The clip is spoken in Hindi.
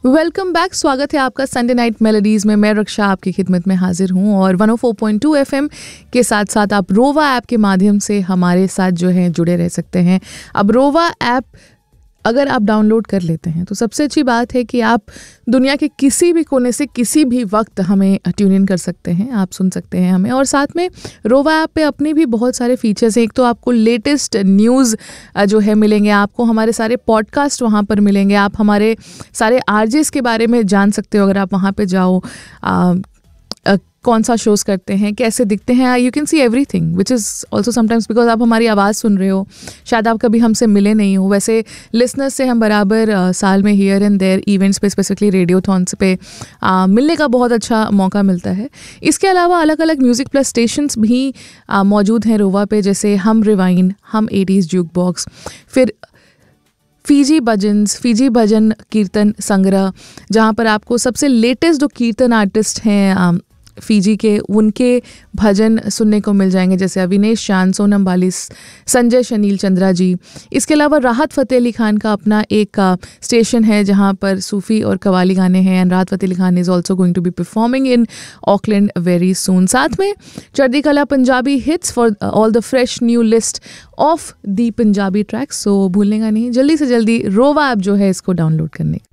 Welcome back. स्वागत है आपका संडे नाइट मेलोडीज़ में। मैं रक्षा आपकी खिदमत में हाजिर हूँ और 104.2 FM के साथ साथ आप रोवा ऐप के माध्यम से हमारे साथ जो है जुड़े रह सकते हैं। अब रोवा ऐप अगर आप डाउनलोड कर लेते हैं तो सबसे अच्छी बात है कि आप दुनिया के किसी भी कोने से किसी भी वक्त हमें ट्यून इन कर सकते हैं, आप सुन सकते हैं हमें। और साथ में रोवा ऐप पे अपने भी बहुत सारे फीचर्स हैं। एक तो आपको लेटेस्ट न्यूज़ जो है मिलेंगे, आपको हमारे सारे पॉडकास्ट वहाँ पर मिलेंगे, आप हमारे सारे आरजेस के बारे में जान सकते हो अगर आप वहाँ पे जाओ। कौन सा शोज़ करते हैं, कैसे दिखते हैं, you can see everything which is also sometimes because आप हमारी आवाज़ सुन रहे हो, शायद आप कभी हमसे मिले नहीं हो। वैसे लिसनर्स से हम बराबर साल में हियर एंड देयर इवेंट्स पे, स्पेसिफिकली रेडियोथॉन्स पे मिलने का बहुत अच्छा मौका मिलता है। इसके अलावा अलग अलग म्यूज़िक प्लस स्टेशंस भी मौजूद हैं रोवा पे, जैसे हम रिवाइन, हम 80s जूक बॉक्स, फिर फीजी भजन कीर्तन संग्रह, जहाँ पर आपको सबसे लेटेस्ट जो कीर्तन आर्टिस्ट हैं फीजी के, उनके भजन सुनने को मिल जाएंगे, जैसे अविनेश चांद, सोनम बाली, संजय शनील चंद्रा जी। इसके अलावा राहत फ़तेह अली खान का अपना एक स्टेशन है जहाँ पर सूफ़ी और कवाली गाने हैं, एंड राहत Fateh Ali Khan is also going to be performing in Auckland very soon. साथ में चढ़ती कला Punjabi hits for all the fresh new list of the Punjabi tracks. सो भूलने का नहीं, जल्दी से जल्दी रोवा ऐप जो है इसको डाउनलोड करने।